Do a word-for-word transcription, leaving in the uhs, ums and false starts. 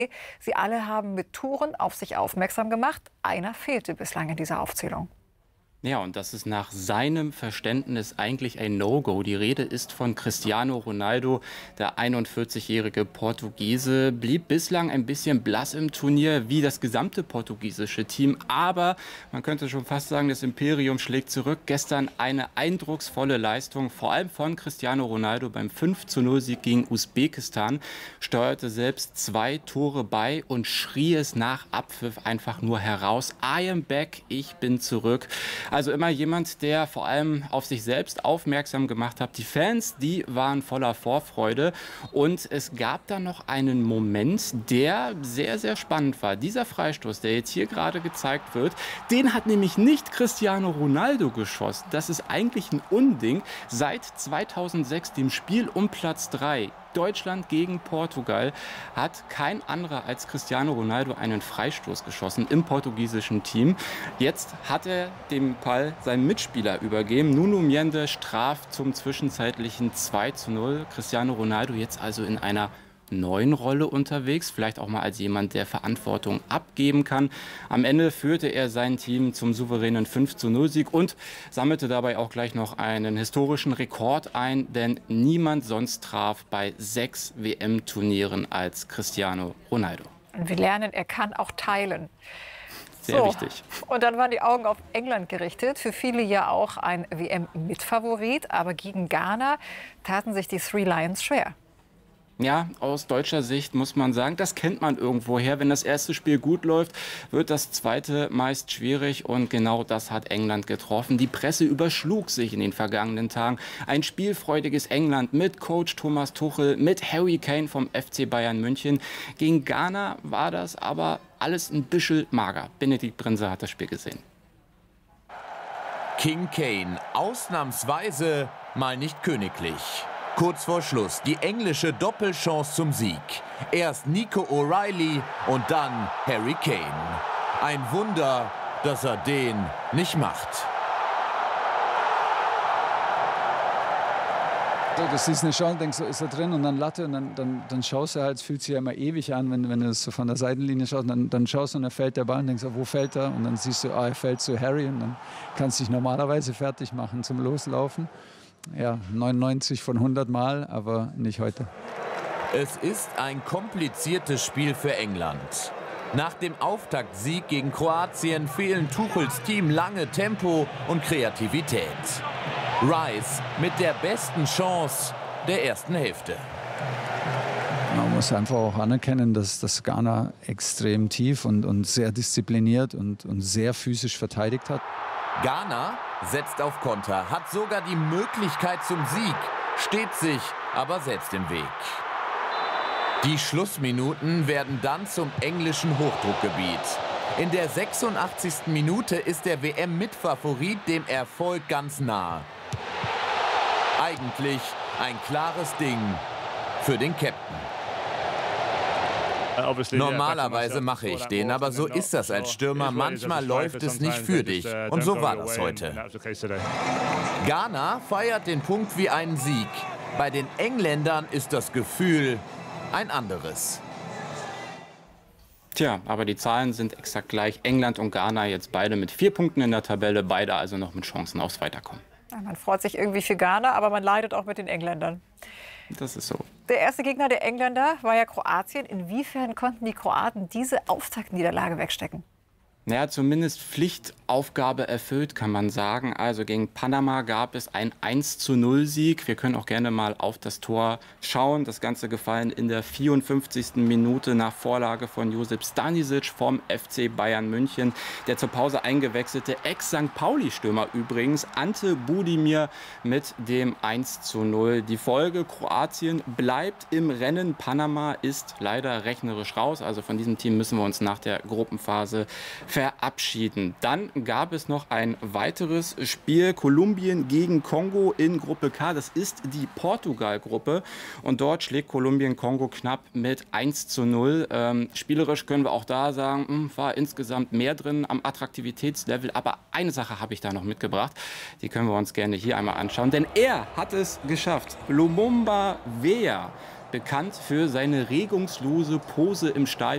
Sie alle haben mit Touren auf sich aufmerksam gemacht. Einer fehlte bislang in dieser Aufzählung. Ja, und das ist nach seinem Verständnis eigentlich ein No-Go. Die Rede ist von Cristiano Ronaldo. Der einundvierzigjährige Portugiese blieb bislang ein bisschen blass im Turnier, wie das gesamte portugiesische Team. Aber man könnte schon fast sagen, das Imperium schlägt zurück. Gestern eine eindrucksvolle Leistung, vor allem von Cristiano Ronaldo beim fünf zu null Sieg gegen Usbekistan. Steuerte selbst zwei Tore bei und schrie es nach Abpfiff einfach nur heraus. I am back, ich bin zurück. Also immer jemand, der vor allem auf sich selbst aufmerksam gemacht hat. Die Fans, die waren voller Vorfreude. Und es gab dann noch einen Moment, der sehr, sehr spannend war. Dieser Freistoß, der jetzt hier gerade gezeigt wird, den hat nämlich nicht Cristiano Ronaldo geschossen. Das ist eigentlich ein Unding. Seit zweitausendsechs, dem Spiel um Platz drei, Deutschland gegen Portugal, hat kein anderer als Cristiano Ronaldo einen Freistoß geschossen im portugiesischen Team. Jetzt hat er den Ball seinem Mitspieler übergeben. Nuno Mendes straft zum zwischenzeitlichen zwei zu null. Cristiano Ronaldo jetzt also in einer neuen Rolle unterwegs, vielleicht auch mal als jemand, der Verantwortung abgeben kann. Am Ende führte er sein Team zum souveränen fünf zu null Sieg und sammelte dabei auch gleich noch einen historischen Rekord ein, denn niemand sonst traf bei sechs W M-Turnieren als Cristiano Ronaldo. Und wir lernen, er kann auch teilen. Sehr so, wichtig. Und dann waren die Augen auf England gerichtet. Für viele ja auch ein W M-Mitfavorit. Aber gegen Ghana taten sich die Three Lions schwer. Ja, aus deutscher Sicht muss man sagen, das kennt man irgendwoher. Wenn das erste Spiel gut läuft, wird das zweite meist schwierig. Und genau das hat England getroffen. Die Presse überschlug sich in den vergangenen Tagen. Ein spielfreudiges England mit Coach Thomas Tuchel, mit Harry Kane vom F C Bayern München. Gegen Ghana war das aber alles ein bisschen mager. Benedikt Brinse hat das Spiel gesehen. King Kane, ausnahmsweise mal nicht königlich. Kurz vor Schluss die englische Doppelchance zum Sieg. Erst Nico O'Reilly und dann Harry Kane. Ein Wunder, dass er den nicht macht. Du siehst eine Chance, denkst, so ist er drin und dann Latte und dann, dann, dann schaust du halt, es fühlt sich ja immer ewig an, wenn, wenn du das so von der Seitenlinie schaust, dann, dann schaust du und dann fällt der Ball und denkst, wo fällt er? Und dann siehst du, ah, er fällt zu Harry und dann kannst du dich normalerweise fertig machen zum Loslaufen. Ja, neunundneunzig von hundert Mal, aber nicht heute. Es ist ein kompliziertes Spiel für England. Nach dem Auftaktsieg gegen Kroatien fehlen Tuchels Team lange Tempo und Kreativität. Rice mit der besten Chance der ersten Hälfte. Man muss einfach auch anerkennen, dass das Ghana extrem tief und, und sehr diszipliniert und, und sehr physisch verteidigt hat. Ghana setzt auf Konter, hat sogar die Möglichkeit zum Sieg, steht sich aber selbst im Weg. Die Schlussminuten werden dann zum englischen Hochdruckgebiet. In der sechsundachtzigsten Minute ist der W M-Mitfavorit dem Erfolg ganz nah. Eigentlich ein klares Ding für den Captain. Normalerweise mache ich den, aber so ist das als Stürmer. Manchmal läuft es nicht für dich. Und so war das heute. Ghana feiert den Punkt wie einen Sieg. Bei den Engländern ist das Gefühl ein anderes. Tja, aber die Zahlen sind exakt gleich. England und Ghana jetzt beide mit vier Punkten in der Tabelle, beide also noch mit Chancen aufs Weiterkommen. Ja, man freut sich irgendwie für Ghana, aber man leidet auch mit den Engländern. Das ist so. Der erste Gegner der Engländer war ja Kroatien. Inwiefern konnten die Kroaten diese Auftaktniederlage wegstecken? Naja, zumindest Pflichtaufgabe erfüllt, kann man sagen. Also gegen Panama gab es einen eins zu null Sieg. Wir können auch gerne mal auf das Tor schauen. Das Ganze gefallen in der vierundfünfzigsten Minute nach Vorlage von Josip Stanisic vom F C Bayern München. Der zur Pause eingewechselte Ex-Sankt Pauli-Stürmer übrigens, Ante Budimir mit dem eins zu null. Die Folge: Kroatien bleibt im Rennen. Panama ist leider rechnerisch raus. Also von diesem Team müssen wir uns nach der Gruppenphase verabschieden. Dann gab es noch ein weiteres Spiel, Kolumbien gegen Kongo in Gruppe K. Das ist die Portugal-Gruppe und dort schlägt Kolumbien Kongo knapp mit eins zu null. Ähm, spielerisch können wir auch da sagen, mh, war insgesamt mehr drin am Attraktivitätslevel, aber eine Sache habe ich da noch mitgebracht, die können wir uns gerne hier einmal anschauen, denn er hat es geschafft. Lumumba Weah, bekannt für seine regungslose Pose im Stadion.